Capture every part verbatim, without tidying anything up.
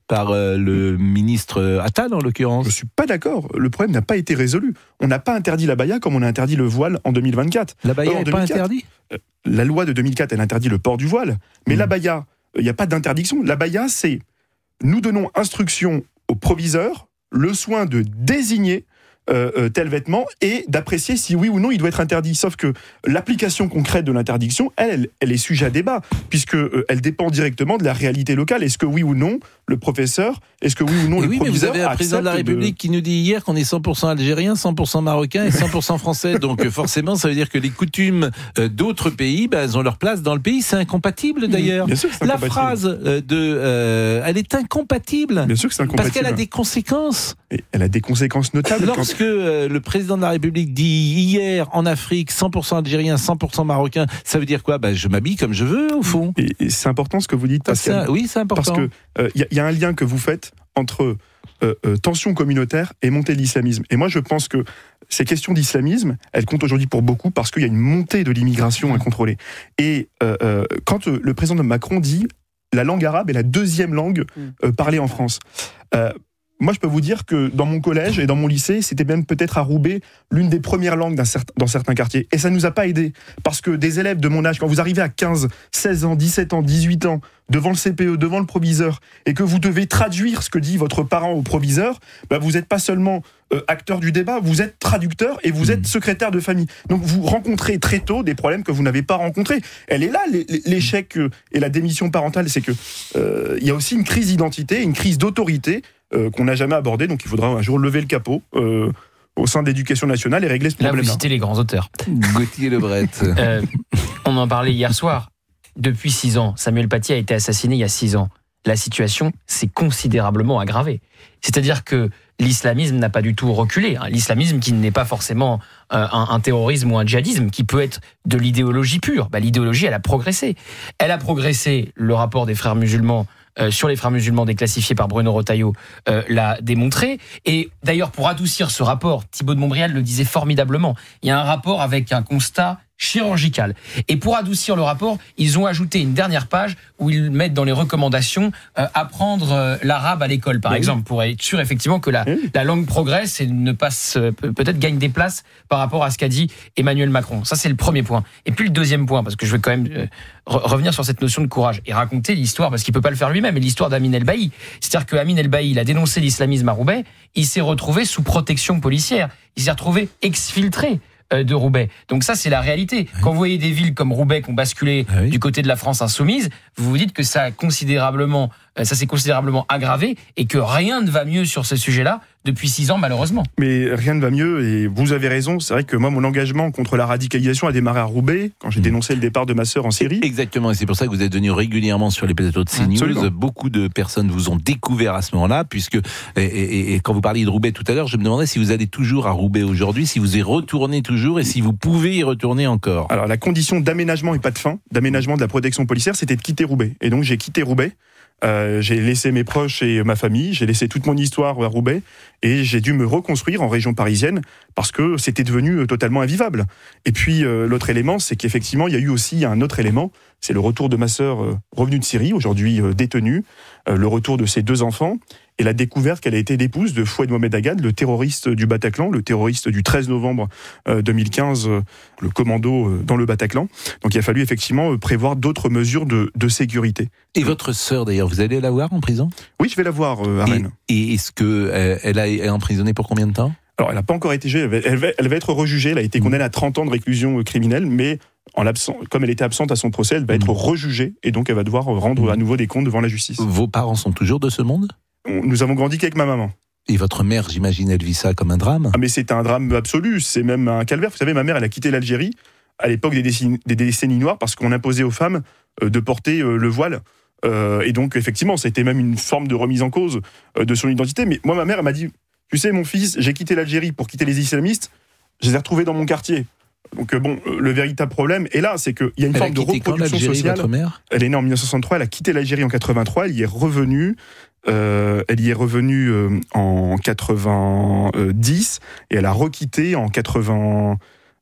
par euh, le ministre Attal, en l'occurrence. Je ne suis pas d'accord. Le problème n'a pas été résolu. On n'a pas interdit l'abaya comme on a interdit le voile en deux mille vingt-quatre. L'abaya n'est pas interdit ? La loi de deux mille quatre, elle interdit le port du voile. Mais mmh. l'abaya, il n'y a pas d'interdiction. L'abaya, c'est nous donnons instruction au proviseur le soin de désigner Euh, euh, tel vêtement et d'apprécier si oui ou non il doit être interdit. Sauf que l'application concrète de l'interdiction, elle, elle, elle est sujet à débat, puisque euh, elle dépend directement de la réalité locale. Est-ce que oui ou non le professeur, est-ce que oui ou non et le oui, proviseur mais vous avez un président de la République de... qui nous dit hier qu'on est cent pour cent algérien, cent pour cent marocain et cent pour cent français. Donc forcément, ça veut dire que les coutumes euh, d'autres pays, bah, elles ont leur place dans le pays. C'est incompatible d'ailleurs. Bien sûr que c'est la incompatible. phrase euh, de, euh, elle est incompatible. Bien sûr que c'est incompatible. Parce qu'elle a des conséquences. Et elle a des conséquences notables. Lorsque quand... euh, le président de la République dit hier en Afrique cent pour cent algérien, cent pour cent marocain, ça veut dire quoi ? Bah, je m'habille comme je veux au fond. Et, et c'est important ce que vous dites, Pascal. Ça, oui, c'est important. Parce que il euh, y, y a un lien que vous faites entre euh, euh, tension communautaire et montée de l'islamisme. Et moi, je pense que ces questions d'islamisme, elles comptent aujourd'hui pour beaucoup parce qu'il y a une montée de l'immigration incontrôlée. Et euh, euh, quand euh, le président Macron dit la langue arabe est la deuxième langue euh, parlée en France. Euh, Moi, je peux vous dire que dans mon collège et dans mon lycée, c'était même peut-être à Roubaix l'une des premières langues d'un certain, dans certains quartiers. Et ça ne nous a pas aidés. Parce que des élèves de mon âge, quand vous arrivez à quinze, seize ans, dix-sept ans, dix-huit ans, devant le C P E, devant le proviseur, et que vous devez traduire ce que dit votre parent au proviseur, bah vous n'êtes pas seulement euh, acteur du débat, vous êtes traducteur et vous êtes secrétaire de famille. Donc vous rencontrez très tôt des problèmes que vous n'avez pas rencontrés. Elle est là, l'échec et la démission parentale, c'est que euh, il y a aussi une crise d'identité, une crise d'autorité, Euh, qu'on n'a jamais abordé, donc il faudra un jour lever le capot euh, au sein de l'éducation nationale et régler ce problème-là. Là, vous citez les grands auteurs. Gauthier Lebret. euh, on en parlait hier soir. Depuis six ans, Samuel Paty a été assassiné il y a six ans. La situation s'est considérablement aggravée. C'est-à-dire que l'islamisme n'a pas du tout reculé. L'islamisme qui n'est pas forcément un, un terrorisme ou un djihadisme, qui peut être de l'idéologie pure. Bah, l'idéologie, elle a progressé. Elle a progressé, le rapport des frères musulmans Euh, sur les frères musulmans déclassifiés par Bruno Retailleau euh, l'a démontré. Et d'ailleurs, pour adoucir ce rapport, Thibaut de Montbrial le disait formidablement, il y a un rapport avec un constat chirurgical. Et pour adoucir le rapport, ils ont ajouté une dernière page où ils mettent dans les recommandations euh, apprendre euh, l'arabe à l'école, par oui. exemple, pour être sûr effectivement que la, oui. la langue progresse et ne passe, euh, peut-être gagne des places par rapport à ce qu'a dit Emmanuel Macron. Ça, c'est le premier point. Et puis le deuxième point, parce que je vais quand même euh, re- revenir sur cette notion de courage et raconter l'histoire, parce qu'il peut pas le faire lui-même, mais l'histoire d'Amin El Bailly. C'est-à-dire que Amin El Bailly, il a dénoncé l'islamisme à Roubaix, il s'est retrouvé sous protection policière, il s'est retrouvé exfiltré de Roubaix. Donc ça, c'est la réalité. Oui. Quand vous voyez des villes comme Roubaix qui ont basculé ah oui. du côté de la France insoumise, vous vous dites que ça a considérablement, ça s'est considérablement aggravé et que rien ne va mieux sur ce sujet-là depuis six ans, malheureusement. Mais rien ne va mieux et vous avez raison. C'est vrai que moi, mon engagement contre la radicalisation a démarré à Roubaix quand j'ai mmh. dénoncé le départ de ma sœur en Syrie. Exactement, et c'est pour ça que vous êtes venu régulièrement sur les plateaux de CNews. Absolument. Beaucoup de personnes vous ont découvert à ce moment-là, puisque, et, et, et quand vous parliez de Roubaix tout à l'heure, je me demandais si vous allez toujours à Roubaix aujourd'hui, si vous y retournez toujours et si vous pouvez y retourner encore. Alors, la condition d'aménagement et pas de fin, d'aménagement de la protection policière, c'était de quitter Roubaix. Et donc, j'ai quitté Roubaix. Euh, j'ai laissé mes proches et ma famille, j'ai laissé toute mon histoire à Roubaix et j'ai dû me reconstruire en région parisienne parce que c'était devenu totalement invivable. Et puis euh, l'autre élément, c'est qu'effectivement il y a eu aussi un autre élément, c'est le retour de ma sœur euh, revenue de Syrie, aujourd'hui euh, détenue, euh, le retour de ses deux enfants et la découverte qu'elle a été l'épouse de Fouad Mohamed Agad, le terroriste du Bataclan, le terroriste du treize novembre deux mille quinze, le commando dans le Bataclan. Donc il a fallu effectivement prévoir d'autres mesures de, de sécurité. Et votre sœur d'ailleurs, vous allez la voir en prison ? Oui, je vais la voir euh, à Rennes. Et, et est-ce que euh, elle a été emprisonnée pour combien de temps ? Alors elle n'a pas encore été jugée, elle va, elle, va, elle va être rejugée, elle a été condamnée à trente ans de réclusion criminelle, mais en l'absence, comme elle était absente à son procès, elle va être rejugée et donc elle va devoir rendre à nouveau des comptes devant la justice. Vos parents sont toujours de ce monde ? Nous avons grandi qu'avec ma maman. Et votre mère, j'imagine, elle vit ça comme un drame ? Ah mais c'est un drame absolu, c'est même un calvaire. Vous savez, ma mère, elle a quitté l'Algérie à l'époque des décennies, des décennies noires parce qu'on imposait aux femmes de porter le voile. Euh, et donc, effectivement, c'était même une forme de remise en cause de son identité. Mais moi, ma mère, elle m'a dit, tu sais, mon fils, j'ai quitté l'Algérie pour quitter les islamistes, je les ai retrouvés dans mon quartier. Donc bon, le véritable problème est là, c'est qu'il y a une elle forme de reproduction sociale. Votre mère ? Elle est née en dix-neuf cent soixante-trois, elle a quitté l'Algérie en quatre-vingt-trois, elle y est revenue, euh, elle y est revenue euh, en quatre-vingt-dix et elle a requitté en quatre-vingt,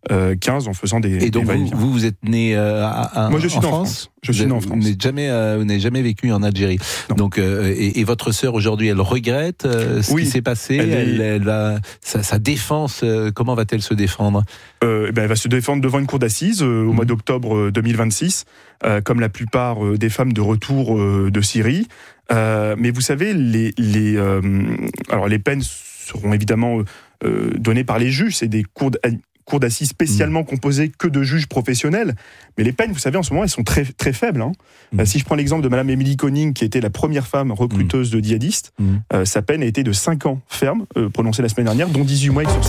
euh, quinze en faisant des. Et donc des vous, vous, vous êtes né euh, à, à, Moi, je suis en né en France. France. Je suis né en France. Vous n'avez jamais, euh, vous n'avez jamais vécu en Algérie. Non. Donc, euh, et, et votre sœur aujourd'hui, elle regrette euh, ce oui, qui s'est passé. Elle, elle, elle, elle va, sa, sa défense, euh, comment va-t-elle se défendre? euh, ben, Elle va se défendre devant une cour d'assises euh, au mmh. mois d'octobre deux mille vingt-six, euh, comme la plupart euh, des femmes de retour euh, de Syrie. Euh, mais vous savez, les, les, euh, alors les peines seront évidemment euh, données par les juges. C'est des cours cour d'assises spécialement mmh. composées que de juges professionnels. Mais les peines, vous savez, en ce moment, elles sont très, très faibles. Hein. Mmh. Euh, si je prends l'exemple de Madame Emily Conning, qui était la première femme recruteuse mmh. de djihadistes, mmh. euh, sa peine a été de cinq ans ferme, euh, prononcée la semaine dernière, dont dix-huit mois avec sursis.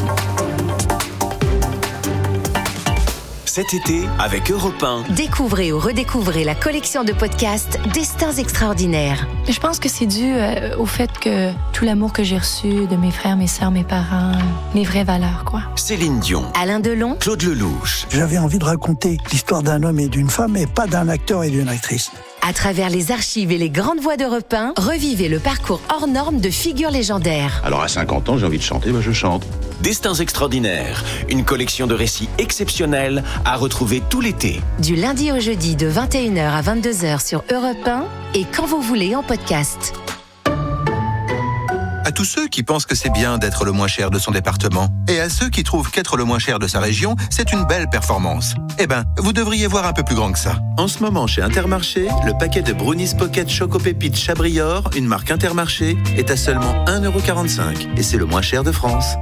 Cet été, avec Europe un. Découvrez ou redécouvrez la collection de podcasts Destins extraordinaires. Je pense que c'est dû euh, au fait que tout l'amour que j'ai reçu de mes frères, mes sœurs, mes parents, mes vraies valeurs, quoi. Céline Dion. Alain Delon. Claude Lelouch. J'avais envie de raconter l'histoire d'un homme et d'une femme, et pas d'un acteur et d'une actrice. À travers les archives et les grandes voix d'Europe un, revivez le parcours hors norme de figures légendaires. Alors à cinquante ans, j'ai envie de chanter, ben je chante. Destins extraordinaires, une collection de récits exceptionnels à retrouver tout l'été. Du lundi au jeudi de vingt et une heures à vingt-deux heures sur Europe un et quand vous voulez en podcast. À tous ceux qui pensent que c'est bien d'être le moins cher de son département, et à ceux qui trouvent qu'être le moins cher de sa région, c'est une belle performance. Eh ben, vous devriez voir un peu plus grand que ça. En ce moment, chez Intermarché, le paquet de Brownies Pocket Choco Pépites Chabrior, une marque Intermarché, est à seulement un euro quarante-cinq. Et c'est le moins cher de France.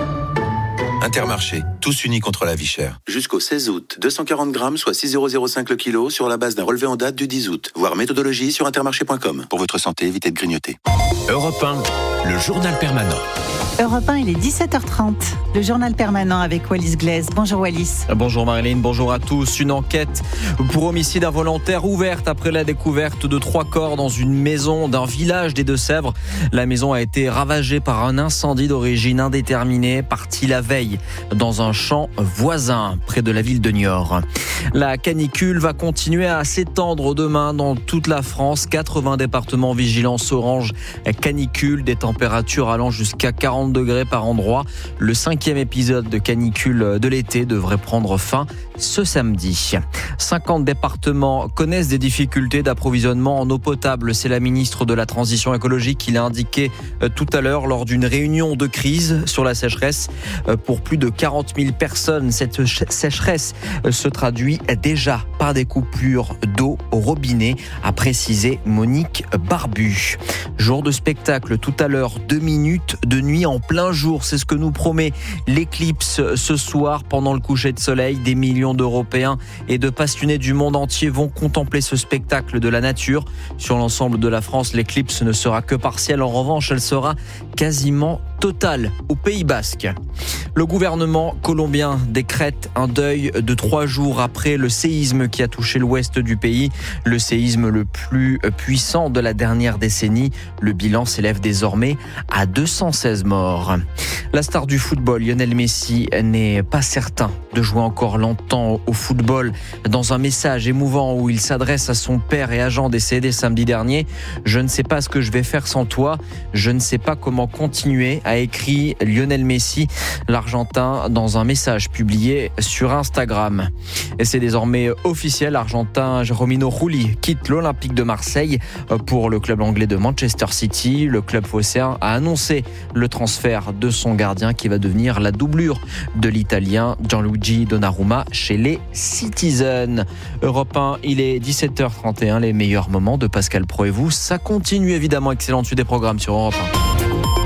Intermarché, tous unis contre la vie chère. Jusqu'au seize août, deux cent quarante grammes, soit six euros zéro cinq le kilo, sur la base d'un relevé en date du dix août. Voir méthodologie sur intermarché point com. Pour votre santé, évitez de grignoter. Europe un, le journal permanent. Europe un, il est dix-sept heures trente. Le journal permanent avec Wallis Glaise. Bonjour Wallis. Bonjour Marilyn, bonjour à tous. Une enquête pour homicide involontaire ouverte après la découverte de trois corps dans une maison d'un village des Deux-Sèvres. La maison a été ravagée par un incendie d'origine indéterminée, parti la veille dans un champ voisin près de la ville de Niort. La canicule va continuer à s'étendre demain dans toute la France. quatre-vingts départements vigilance orange canicule, des températures allant jusqu'à quarante degrés par endroit. Le cinquième épisode de canicule de l'été devrait prendre fin ce samedi. cinquante départements connaissent des difficultés d'approvisionnement en eau potable. C'est la ministre de la Transition écologique qui l'a indiqué tout à l'heure lors d'une réunion de crise sur la sécheresse. Pour plus de quarante mille personnes, cette sécheresse se traduit déjà par des coupures d'eau au robinet, a précisé Monique Barbu. Jour de spectacle tout à l'heure, deux minutes de nuit en plein jour. C'est ce que nous promet l'éclipse ce soir pendant le coucher de soleil. Des millions d'Européens et de passionnés du monde entier vont contempler ce spectacle de la nature. Sur l'ensemble de la France, l'éclipse ne sera que partielle. En revanche, elle sera quasiment totale au Pays Basque. Le gouvernement colombien décrète un deuil de trois jours après le séisme qui a touché l'ouest du pays. Le séisme le plus puissant de la dernière décennie. Le bilan s'élève désormais à deux cent seize morts. La star du football, Lionel Messi, n'est pas certain de jouer encore longtemps au football. Dans un message émouvant où il s'adresse à son père et agent décédé samedi dernier, « Je ne sais pas ce que je vais faire sans toi. Je ne sais pas comment continuer », a écrit Lionel Messi, l'Argentin, dans un message publié sur Instagram. Et c'est désormais officiel, l'Argentin Romino Rulli quitte l'Olympique de Marseille pour le club anglais de Manchester City. Le club phocéen a annoncé le transfert de son gardien qui va devenir la doublure de l'Italien Gianluigi Donnarumma chez les Citizens. Europe un, il est dix-sept heures trente et un, les meilleurs moments de Pascal Praud et vous. Ça continue évidemment, excellente suite des programmes sur Europe un.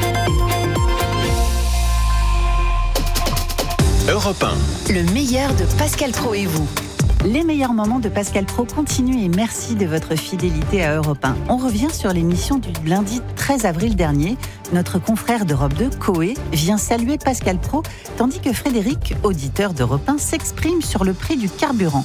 Europe un. Le meilleur de Pascal Praud et vous. Les meilleurs moments de Pascal Praud continuent et merci de votre fidélité à Europe un. On revient sur l'émission du lundi treize avril dernier. Notre confrère d'Europe deux, Coé, vient saluer Pascal Praud, tandis que Frédéric, auditeur d'Europe un, s'exprime sur le prix du carburant.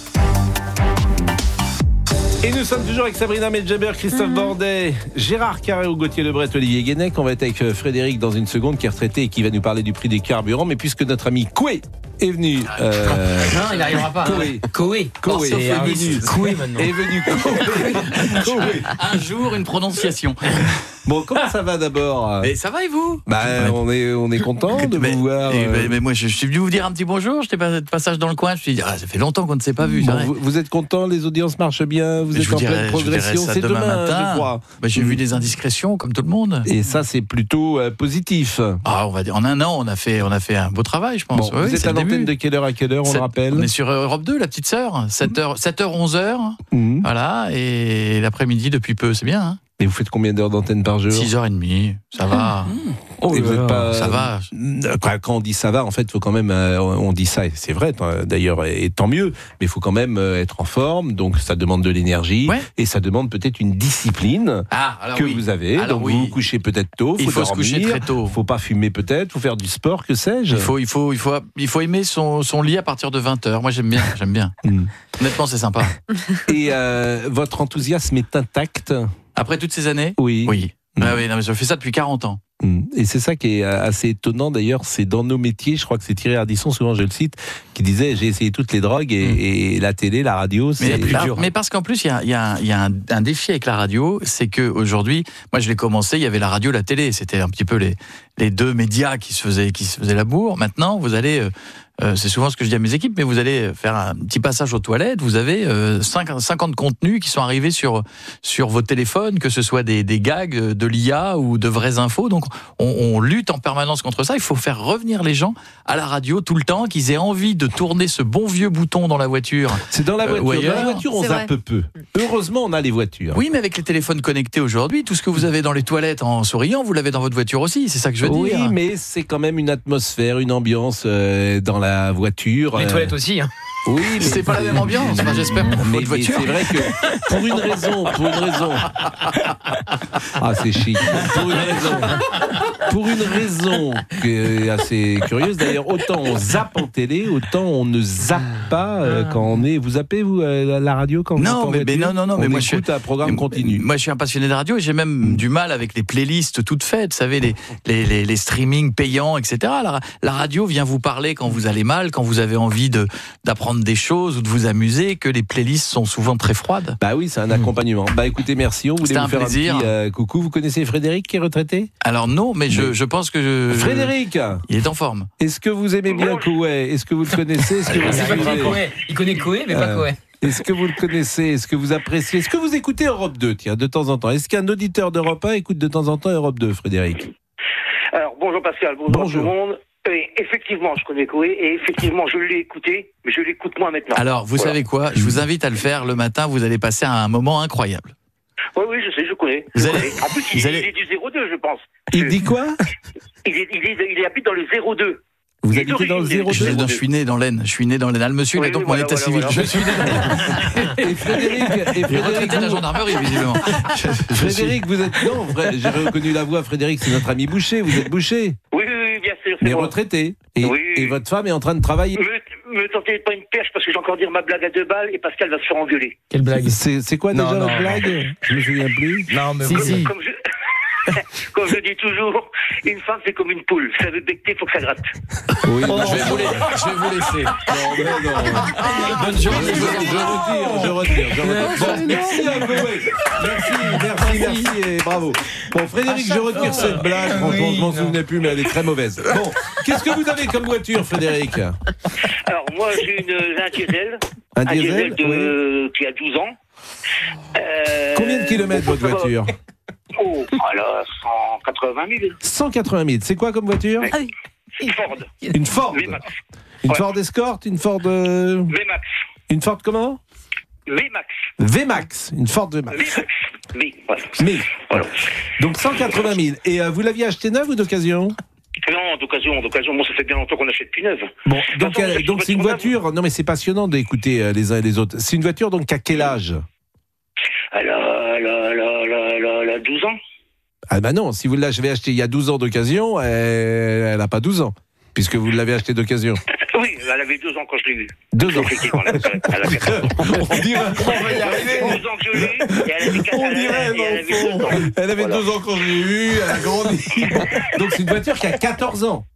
Et nous sommes toujours avec Sabrina Medjaber, Christophe mmh. Bordet, Gérard Carré ou Gauthier Lebret, Olivier Guénec. On va être avec Frédéric dans une seconde qui est retraité et qui va nous parler du prix des carburants. Mais puisque notre ami Coué est venu... Euh... Non, il n'arrivera pas. Coué. Coué. Coué. C'est venu. Coué maintenant. Est venu Coué. Un jour, une prononciation. Bon, comment ça va d'abord? Mais ça va et vous? Bah, on est, on est content de mais, vous voir. Et, mais, mais moi, je, je suis venu vous dire un petit bonjour. J'étais pas de passage dans le coin. Je me suis dit, ah, ça fait longtemps qu'on ne s'est pas vu. Bon, vous, vous êtes content? Les audiences marchent bien? Vous mais êtes en dirais, pleine progression? C'est demain, demain matin. Je crois. Bah, j'ai mmh. vu des indiscrétions comme tout le monde. Et ça, c'est plutôt euh, positif. Ah, on va dire, en un an, on a fait, on a fait un beau travail, je pense. Bon, oui, vous êtes à l'antenne de quelle heure à quelle heure, on le rappelle? On est sur Europe deux, la petite sœur. sept heures, onze heures. Mmh. Voilà. Et l'après-midi depuis peu, c'est bien. Hein. Et vous faight combien d'heures d'antenne par jour? six heures trente, ça va. Mmh. Oh, et vous êtes pas... Ça va. Quand on dit ça va, en fait, il faut quand même. On dit ça, et c'est vrai d'ailleurs, et tant mieux, mais il faut quand même être en forme, donc ça demande de l'énergie, ouais. et ça demande peut-être une discipline ah, alors que oui. vous avez. Alors donc oui. vous vous couchez peut-être tôt, faut il faut dormir, se coucher très tôt. Il ne faut pas fumer peut-être, il faut faire du sport, que sais-je. Il faut, il, faut, il, faut, il faut aimer son, son lit à partir de vingt heures. Moi, j'aime bien. J'aime bien. mm. Honnêtement, c'est sympa. Et euh, votre enthousiasme est intact? Après toutes ces années? Oui. Oui. Mmh. Ah oui, non, mais je fais ça depuis quarante ans. Et c'est ça qui est assez étonnant d'ailleurs, c'est dans nos métiers, je crois que c'est Thierry Ardisson, souvent je le cite, qui disait j'ai essayé toutes les drogues et, mmh. et la télé, la radio, c'est mais, plus par, dur. Mais parce qu'en plus, il y a, y a, y a un, un défi avec la radio, c'est qu'aujourd'hui, moi je l'ai commencé, il y avait la radio, la télé, c'était un petit peu les, les deux médias qui se faisaient, qui se faisaient la bourre. Maintenant, vous allez... Euh, Euh, c'est souvent ce que je dis à mes équipes, mais vous allez faire un petit passage aux toilettes, vous avez euh, cinquante contenus qui sont arrivés sur, sur vos téléphones, que ce soit des, des gags, de l'I A ou de vraies infos, donc on, on lutte en permanence contre ça, il faut faire revenir les gens à la radio tout le temps, qu'ils aient envie de tourner ce bon vieux bouton dans la voiture. C'est dans la voiture, euh, dans la voiture on zappe peu peu. Heureusement on a les voitures. Oui, mais avec les téléphones connectés aujourd'hui, tout ce que vous avez dans les toilettes en souriant, vous l'avez dans votre voiture aussi, c'est ça que je veux oui, dire. Oui, mais c'est quand même une atmosphère, une ambiance euh, dans la voiture. Les toilettes aussi, hein. Oui, mais c'est pas la même ambiance, enfin, j'espère pour mais, votre voiture. Mais c'est vrai que pour une raison, pour une raison. Ah, c'est chic. Pour une raison. Pour une raison qui est assez curieuse. D'ailleurs, autant on zappe en télé, autant on ne zappe pas euh, quand on est. Vous zappez vous euh, la radio quand vous non, êtes en mais, mais non, non, non. On mais moi je suis un programme continu. Moi, je suis un passionné de radio et j'ai même mmh. du mal avec les playlists toutes faites. Vous savez, les les les, les streamings payants, et cetera. La, la radio vient vous parler quand vous allez mal, quand vous avez envie de d'apprendre des choses ou de vous amuser, que les playlists sont souvent très froides. Bah oui, c'est un accompagnement. Mmh. Bah écoutez, merci. On voulait vous un faire plaisir. un petit euh, coucou. Vous connaissez Frédéric qui est retraité? Alors non, mais je, je pense que je, Frédéric, je... il est en forme. Est-ce que vous aimez bien Coé? Est-ce que vous le connaissez? Est-ce que vous pas Coé. Il connaît Coé, mais pas Coé. Est-ce que vous le connaissez? Est-ce que vous appréciez? Est-ce que vous écoutez Europe deux, tiens, de temps en temps? Est-ce qu'un auditeur d'Europe un écoute de temps en temps Europe deux, Frédéric? Alors, bonjour Pascal, bonjour, bonjour. tout le monde. Et effectivement, je connais Coé et effectivement, je l'ai écouté, mais je l'écoute moins maintenant. Alors, vous voilà. savez quoi? Je vous invite à le faire le matin, vous allez passer un moment incroyable. Oui, oui, je sais, je connais. Vous je allez, connais. En plus, il, vous allez... il est du zéro deux, je pense. Il dit quoi? il, est, il, est, il habite dans le zéro deux. Vous il habitez dans le zéro deux? je, je suis né dans l'Aisne. Je suis né dans l'Aisne. Ah, le monsieur, oui, il a donc oui, mon voilà, état voilà, civil. Voilà. Je suis né dans l'Aisne. Et Frédéric, et Frédéric, retraité de la gendarmerie, visiblement. Je, je Frédéric, suis... vous êtes non, vrai, j'ai reconnu la voix. Frédéric, c'est notre ami boucher. Vous êtes boucher? Oui, oui, oui, bien sûr. Mais moi. retraité. Et, oui, et oui. votre femme est en train de travailler. Me, me tentez pas une perche parce que j'ai encore dire ma blague à deux balles et Pascal va se faire engueuler. Quelle blague? C'est quoi déjà non, votre blague? Je me souviens plus. Non, mais si, comme, si. Comme je... Comme je dis toujours, une femme c'est comme une poule. Ça veut becter, faut que ça gratte. Oui, oh, je, vais vous laisser, je vais vous laisser. Non, mais non. Bonne journée. Je, je retire, je retire, je retire. Bon, merci à vous. Merci, merci, merci et bravo. Bon, Frédéric, je retire cette blague. Franchement, je m'en souvenais plus, mais elle est très mauvaise. Bon, qu'est-ce que vous avez comme voiture, Frédéric? Alors, moi, j'ai une, un diesel. Un diesel, un diesel de, oui. qui a douze ans. Euh, Combien de kilomètres votre voiture? Oh, alors cent quatre-vingt mille. cent quatre-vingt mille, c'est quoi comme voiture? Une Ford. Une Ford. V-Max. Une ouais. Ford Escort, une Ford... Euh... V-Max. Une Ford comment? V-Max. V-Max, une Ford V-Max. V-Max. V, voilà. Mais, voilà. Donc cent quatre-vingt mille. Et euh, vous l'aviez acheté neuve ou d'occasion? Non, d'occasion, d'occasion. Moi, ça fait bien longtemps qu'on achète plus neuve. Bon, donc Attends, euh, donc c'est une voiture... Neuve. Non mais c'est passionnant d'écouter euh, les uns et les autres. C'est une voiture donc à quel âge? Elle a, elle a, elle a, elle a, elle a, elle a douze ans. Ah ben non, si vous l'avez acheté il y a douze ans d'occasion, elle n'a pas douze ans, puisque vous l'avez acheté d'occasion. Oui, elle avait deux ans quand je l'ai eu. Deux ans. Effectivement, elle a, elle a quatorze ans. On dirait, on va y arriver. douze ans que je l'ai eu, et elle avait quatorze ans. On dirait, non, elle avait deux ans. Elle avait voilà. deux ans quand je l'ai eu, elle a grandi. Donc c'est une voiture qui a quatorze ans.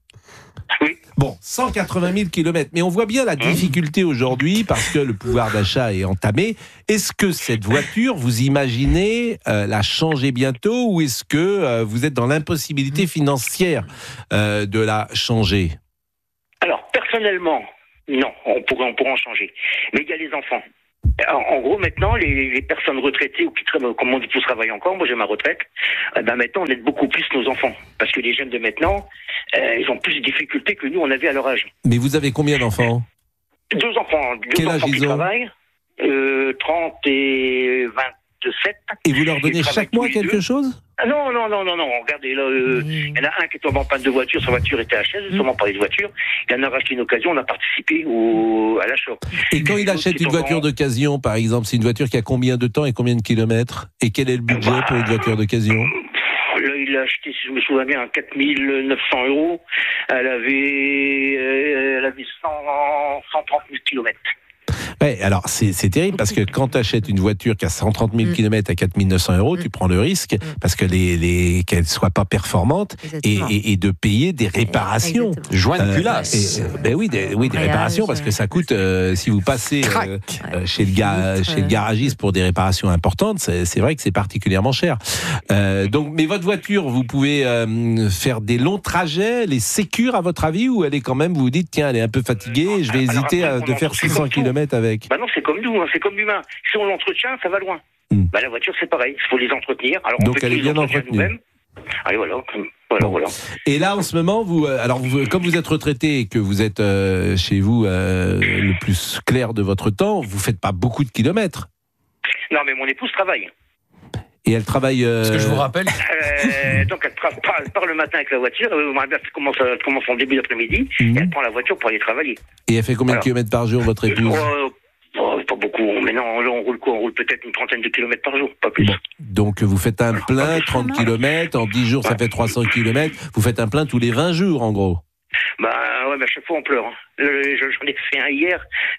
Oui. Bon, cent quatre-vingt mille kilomètres. Mais on voit bien la difficulté aujourd'hui parce que le pouvoir d'achat est entamé. Est-ce que cette voiture, vous imaginez euh, la changer bientôt ou est-ce que euh, vous êtes dans l'impossibilité financière euh, de la changer ? Alors, personnellement, non, on pourrait, on pourrait en changer. Mais il y a les enfants. En, en gros, maintenant, les, les personnes retraitées, ou qui, comme on dit, tous travaillent encore, moi j'ai ma retraite, euh, ben maintenant on aide beaucoup plus nos enfants. Parce que les jeunes de maintenant, euh, ils ont plus de difficultés que nous on avait à leur âge. Mais vous avez combien d'enfants ? Deux enfants, deux Quel enfants âge qui ils ont ? travaillent, euh, trente et vingt-sept. Et vous leur donnez Ils chaque mois quelque deux. chose ? Ah non, non, non, non, non, regardez, là, euh, il y en a un qui est tombé en panne de voiture, sa voiture était H S, justement, on parlait de voiture, il en a racheté une occasion, on a participé au, à l'achat. Et quand il achète une voiture en... d'occasion, par exemple, c'est une voiture qui a combien de temps et combien de kilomètres ? Et quel est le budget bah, pour une voiture d'occasion ? Là, il l'a acheté, si je me souviens bien, à quatre mille neuf cents euros. Elle avait, euh, elle avait cent, cent trente mille kilomètres. Ouais, alors c'est, c'est terrible parce que quand tu achètes une voiture qui a cent trente mille kilomètres à quatre mille neuf cents euros, mm. tu prends le risque parce que les, les, qu'elle ne soit pas performante et, et, et de payer des réparations. Joindre culasse. Euh, ben oui, des, oui, des réparations parce que ça coûte, euh, si vous passez euh, euh, chez, le ga, chez le garagiste pour des réparations importantes, c'est, c'est vrai que c'est particulièrement cher. Euh, donc, mais votre voiture, vous pouvez euh, faire des longs trajets, elle est sécure à votre avis ou elle est quand même, vous vous dites, tiens, elle est un peu fatiguée, je vais alors hésiter après, à de faire six cents kilomètres avec. Bah non, c'est comme nous, hein, c'est comme l'humain. Si on l'entretient, ça va loin. Mm. Bah la voiture, c'est pareil, il faut les entretenir. Alors, on donc elle est bien entretenue. Allez, voilà, voilà, bon. voilà. Et là, en ce moment, vous, alors, vous, comme vous êtes retraité et que vous êtes euh, chez vous euh, le plus clair de votre temps, vous faites pas beaucoup de kilomètres. Non, mais mon épouse travaille. Et elle travaille. Euh... Ce que je vous rappelle. Euh, donc elle, tra- part, elle part le matin avec la voiture. Euh, elle commence, elle commence en début d'après-midi. Mmh. Et elle prend la voiture pour aller travailler. Et elle fait combien Alors, de kilomètres par jour, votre épouse ? euh, oh, Pas beaucoup. Mais non, là, on roule quoi ? On roule peut-être une trentaine de kilomètres par jour, pas plus. Bon. Donc vous faites un plein, trente kilomètres. En dix jours, ça fait trois cents kilomètres. Vous faites un plein tous les vingt jours, en gros. Bah ouais, mais à chaque fois on pleure. Hein. Le, j'en ai fait un hier.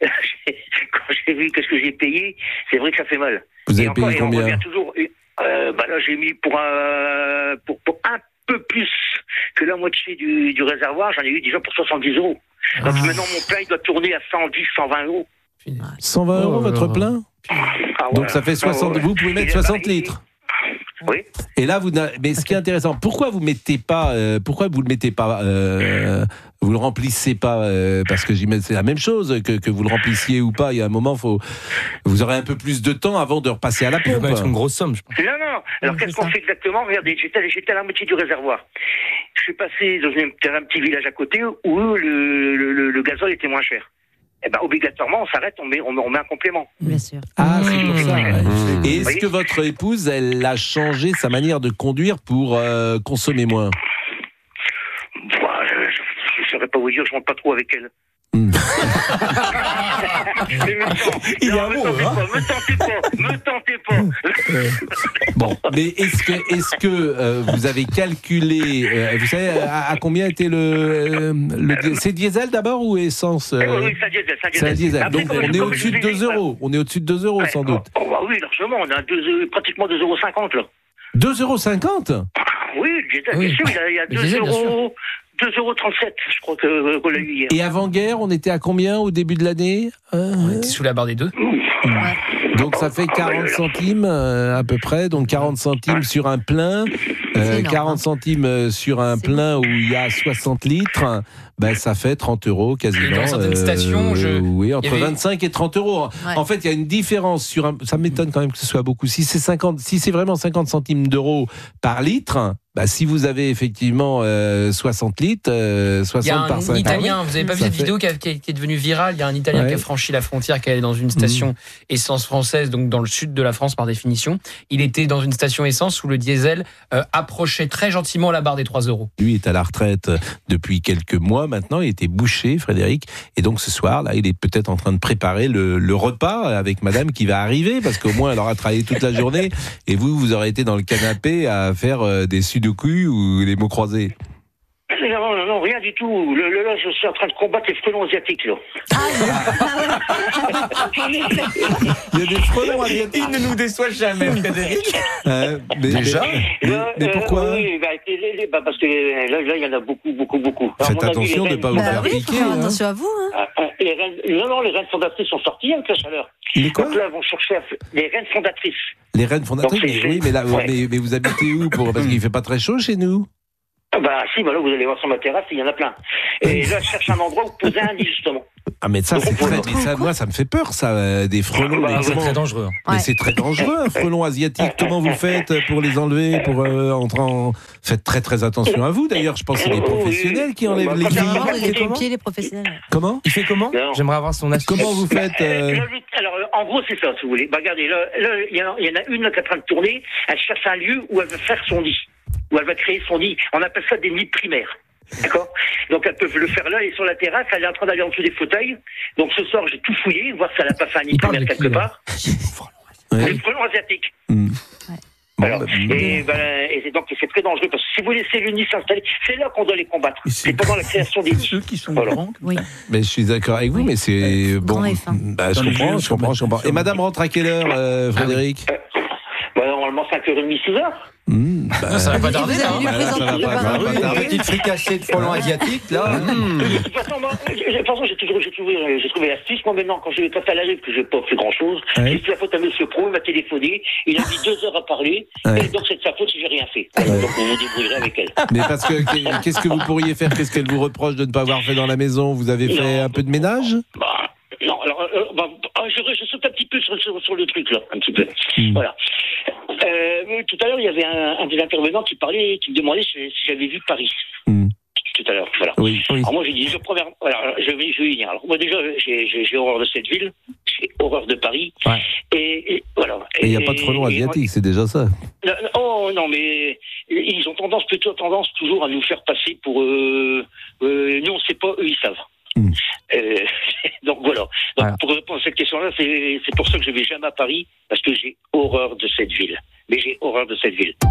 Quand j'ai vu qu'est-ce que j'ai payé, c'est vrai que ça fait mal. Vous avez et encore, payé combien ? Et on revient toujours. Euh, bah là, j'ai mis pour un, pour, pour un peu plus que la moitié du, du réservoir. J'en ai eu déjà pour soixante-dix euros. Donc ah. maintenant, mon plein, il doit tourner à cent dix, cent vingt euros. cent vingt euros, votre plein ? Ah, ouais. Donc ça fait soixante. Ah, ouais. Vous pouvez mettre soixante litres. Oui. Et là, vous mais ce qui est intéressant, pourquoi vous mettez pas, euh, pourquoi vous le mettez pas, euh, vous le remplissez pas, euh, parce que j'imagine c'est la même chose que que vous le remplissiez ou pas. Il y a un moment, faut, vous aurez un peu plus de temps avant de repasser à la pompe. C'est une grosse somme, je pense. Non, non. Alors qu'est-ce qu'on fait exactement ? Regardez, j'étais, j'étais à la moitié du réservoir. Je suis passé dans un, un petit village à côté où le, le, le, le gazole était moins cher. Eh ben, obligatoirement, on s'arrête, on met, on met, on met un complément. Bien sûr. Ah, c'est pour ça. Ouais. Et est-ce que votre épouse, elle a changé sa manière de conduire pour euh, consommer moins ? Bah, je ne saurais pas vous dire, je ne rentre pas trop avec elle. Mmh. Il est amoureux, hein ? Me tentez pas, me tentez pas. Bon, mais est-ce que, est-ce que euh, vous avez calculé, euh, vous savez, à, à combien était le, euh, le, c'est diesel d'abord ou essence ? euh, Oui, c'est un diesel, c'est un diesel. C'est un diesel. Donc on est au-dessus de deux euros. On est au-dessus de deux euros sans doute. Oh, bah oui, largement. On a deux, pratiquement deux euros cinquante là. deux euros cinquante ? Oui, le diesel, bien sûr. Il y a deux euros. deux euros trente-sept, je crois que qu'on l'a eu hier. Et avant-guerre, on était à combien au début de l'année ? euh... On était sous la barre des deux. Ouais. Donc ça fait quarante centimes euh, à peu près, donc quarante centimes sur un plein, euh, quarante centimes sur un c'est plein où il y a soixante litres, ben ça fait trente euros quasiment. Et dans certaines stations, je... oui, entre avait... vingt-cinq et trente euros. Ouais. En fait, il y a une différence sur un... Ça m'étonne quand même que ce soit beaucoup. Si c'est cinquante, si c'est vraiment cinquante centimes d'euros par litre. Bah, si vous avez effectivement euh, soixante litres, euh, soixante par cinquante. Il y a un Italien, vous avez pas vu cette fait... vidéo qui, a, qui, est, qui est devenue virale ? Il y a un Italien ouais. qui a franchi la frontière, qui est allé dans une station mmh. essence française, donc dans le sud de la France par définition. Il était dans une station essence où le diesel euh, approchait très gentiment la barre des trois euros. Lui est à la retraite depuis quelques mois maintenant, il était boucher, Frédéric, et donc ce soir, là, il est peut-être en train de préparer le, le repas avec madame qui va arriver, parce qu'au moins elle aura travaillé toute la journée, et vous, vous aurez été dans le canapé à faire euh, des sudoku ou les mots croisés. non, non, non, rien du tout. Le, le, là, je suis en train de combattre les frelons asiatiques, là. Il y a des frelons asiatiques. Il ne nous déçoit jamais, Frédéric. Euh, mais, Déjà mais, mais, mais pourquoi euh, Oui, bah, les, les, bah, parce que là, là, il y en a beaucoup, beaucoup, beaucoup. Alors, faites attention de ne pas vous faire Bah oui, piquer. faut faire Hein. attention à vous. Hein. Ah, les reines, non, non, les reines fondatrices sont sorties avec la chaleur. Les quoi? Donc là, elles vont chercher à, les reines fondatrices. Les reines fondatrices. Donc, Mais, c'est- oui, mais là, ouais. mais, mais vous habitez où pour... Parce qu'il fait pas très chaud chez nous. Ah bah si, bah là, vous allez voir sur ma terrasse, il y en a plein. Et là, je cherche un endroit où poser un lit, justement. Ah mais ça c'est Donc, très, on mais ça, moi ça me fait peur ça, euh, des frelons. Bah, mais C'est comment- très dangereux. Mais Ouais. c'est très dangereux, un frelon asiatique. Comment vous faites pour les enlever, pour euh, entrer en... Faites très très attention à vous. D'ailleurs, je pense que c'est les professionnels qui enlèvent les Bah, grilles. bah, Les pompiers, les professionnels. Comment? Il fait comment? Non. J'aimerais avoir son astuce. Comment vous faites euh, Là, lui- alors, euh, en gros, c'est ça, si vous voulez. Bah, regardez, là, là, il y, en a- il y en a une là, qui est en train de tourner. Elle cherche un lieu où elle va faire son nid, où elle va créer son nid. On appelle ça des nids primaires. D'accord? Donc, elles peuvent le faire là, elle est sur la terrasse, elle est en train d'aller en dessous des fauteuils. Donc, ce soir, j'ai tout fouillé, voir si elle n'a pas fait un nid Il parle primaire de qui, quelque là part. Ouais. Les frelons asiatiques. Hmm. Bon, Alors, bah, et, ben, et c'est donc c'est très dangereux parce que si vous laissez le nid s'installer, c'est là qu'on doit les combattre. C'est pendant la création des nids. Ceux qui sont Voilà. grands. Oui. mais je suis d'accord avec vous, Oui. mais c'est Euh, bon. grand et fin. Bah, je Dans les comprends, jeux, je comprends, je comprends. sur- Et Madame rentre à quelle heure, euh, Frédéric? Bah, normalement, cinq heures trente, six heures. Hmm, bah, Ça va pas Et tarder, vous allez hein. lui Bah, là, ça présenter va le pas, ça va bain. pas tarder. Une petite fricassée de frelons asiatiques, là. De toute façon, moi, j'ai- de toute façon, j'ai toujours, j'ai trouvé, euh, j'ai trouvé l'astuce. Moi, maintenant, quand je, quand elle arrive, que j'ai pas fait grand chose, Ouais. j'ai fait la faute à Monsieur Pro, il m'a téléphoné, il a mis deux heures à parler, Ouais. et donc c'est de sa faute si j'ai rien fait. Voilà, donc vous vous débrouillerez avec elle. Mais parce que qu'est- qu'est-ce que vous pourriez faire? Qu'est-ce qu'elle vous reproche de ne pas avoir fait dans la maison? Vous avez fait Non. un peu de ménage? Bah, non, alors, euh, bah, ah, je, je saute un petit peu sur, sur, sur le truc, là, un petit peu. Hmm. Voilà. Euh, tout à l'heure, il y avait un, un des intervenants qui parlait, qui me demandait si, si j'avais vu Paris. Hmm. Tout à l'heure, voilà. Oui, oui. Alors moi, j'ai dit, je, première, alors, je vais, je vais y venir. Alors moi, déjà, j'ai, j'ai, j'ai horreur de cette ville, j'ai horreur de Paris. Ouais. Et, et voilà. Et il n'y a pas de frelons Et- et- asiatiques, c'est déjà ça. Non, non, oh non, mais ils ont tendance, plutôt tendance toujours à nous faire passer pour... Euh, euh, nous, on ne sait pas, eux, ils savent. Mm. Euh, donc voilà. Donc, Voilà. pour répondre à cette question-là, c'est, c'est pour ça que je ne vais jamais à Paris, parce que j'ai horreur de cette ville. Mais j'ai horreur de cette ville.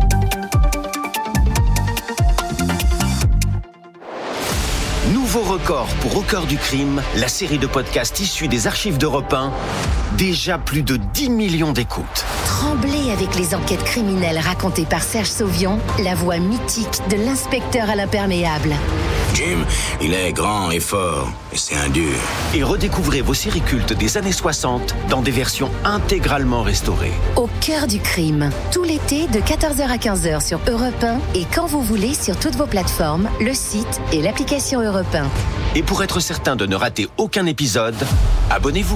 Nouveau record pour Au cœur du crime, la série de podcasts issue des archives d'Europe un. Déjà plus de dix millions d'écoutes. Tremblez avec les enquêtes criminelles racontées par Serge Sauvion, la voix mythique de l'inspecteur à l'imperméable. Jim, il est grand et fort, et c'est un dur. Et redécouvrez vos séries cultes des années soixante dans des versions intégralement restaurées. Au cœur du crime, tout l'été de quatorze heures à quinze heures sur Europe un et quand vous voulez sur toutes vos plateformes, le site et l'application Europe un. Et pour être certain de ne rater aucun épisode, abonnez-vous.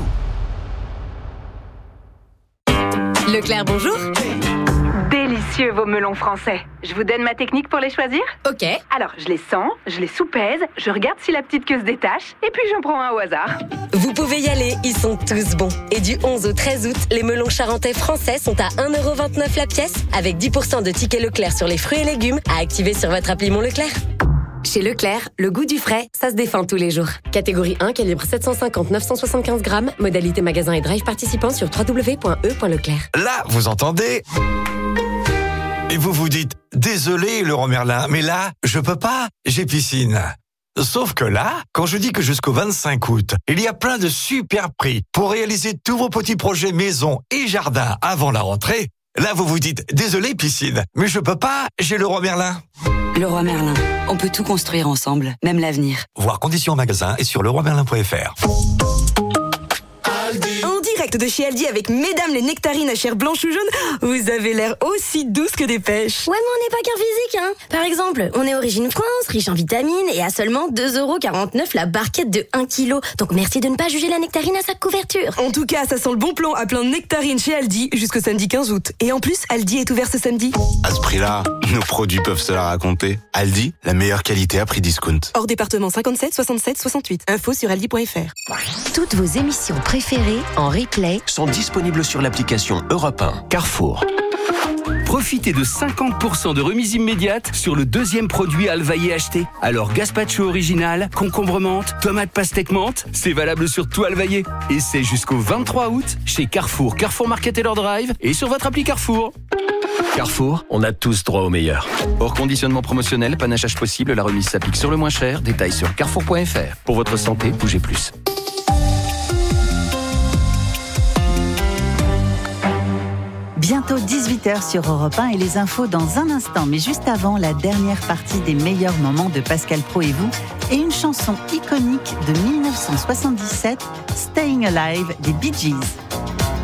Leclerc, bonjour. Délicieux vos melons français. Je vous donne ma technique pour les choisir ? Ok. Alors, je les sens, je les soupèse, je regarde si la petite queue se détache, et puis j'en prends un au hasard. Vous pouvez y aller, ils sont tous bons. Et du onze au treize août, les melons charentais français sont à un euro vingt-neuf la pièce, avec dix pour cent de tickets Leclerc sur les fruits et légumes à activer sur votre appli Mon Leclerc. Chez Leclerc, le goût du frais, ça se défend tous les jours. Catégorie un, calibre sept cent cinquante neuf cent soixante-quinze grammes, modalité magasin et drive participant sur w w w point e point leclerc. Là, vous entendez ? Et vous vous dites, désolé Laurent Merlin, mais là, je peux pas, j'ai piscine. Sauf que là, quand je dis que jusqu'au vingt-cinq août, il y a plein de super prix pour réaliser tous vos petits projets maison et jardin avant la rentrée, là vous vous dites, désolé piscine, mais je peux pas, j'ai Leroy Merlin. Leroy Merlin, on peut tout construire ensemble, même l'avenir. Voir conditions en magasin et sur leroy merlin point f r. En direct de chez Aldi avec mesdames les nectarines à chair blanche ou jaune, vous avez l'air aussi douce que des pêches. Ouais, mais on n'est pas qu'un physique, hein. Par exemple, on est Origine France, riche en vitamines et à seulement deux euros quarante-neuf la barquette de un kilo. Donc merci de ne pas juger la nectarine à sa couverture. En tout cas, ça sent le bon plan à plein de nectarines chez Aldi jusqu'au samedi quinze août. Et en plus, Aldi est ouvert ce samedi. À ce prix-là, nos produits peuvent se la raconter. Aldi, la meilleure qualité à prix discount. Hors département cinquante-sept soixante-sept soixante-huit. Info sur aldi point f r. Toutes vos émissions préférées en replay Sont disponibles sur l'application Europe un. Carrefour. Profitez de cinquante pour cent de remise immédiate sur le deuxième produit Alvaillé acheté. Alors gazpacho original, concombre menthe, tomate pastèque menthe, c'est valable sur tout Alvaillé. Et c'est jusqu'au vingt-trois août chez Carrefour, Carrefour Market et leur Drive et sur votre appli Carrefour. Carrefour, on a tous droit au meilleur. Hors conditionnement promotionnel, panachage possible, la remise s'applique sur le moins cher. Détails sur carrefour point f r. Pour votre santé, bougez plus. Bientôt dix-huit heures sur Europe un et les infos dans un instant. Mais juste avant, la dernière partie des meilleurs moments de Pascal Praud et vous et une chanson iconique de mille neuf cent soixante-dix-sept, Staying Alive des Bee Gees.